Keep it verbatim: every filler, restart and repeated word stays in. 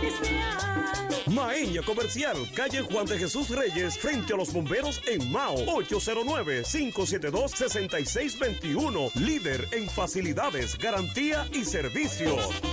Maeña Comercial, calle Juan de Jesús Reyes, frente a los bomberos en Mao. Ocho cero nueve, cinco siete dos, seis seis dos uno. Líder en facilidades, garantía y servicio.